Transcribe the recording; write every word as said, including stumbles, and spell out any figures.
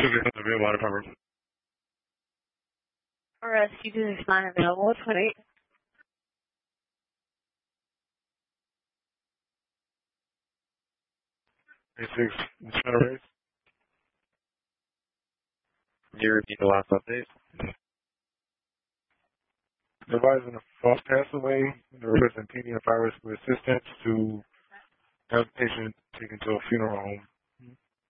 Water cover. Rescue is not available. What's twenty-eight? Six Saturdays. Can you repeat the last update? Advising a false pass away. They're requesting P D and fire rescue assistance to have the patient taken to a funeral home.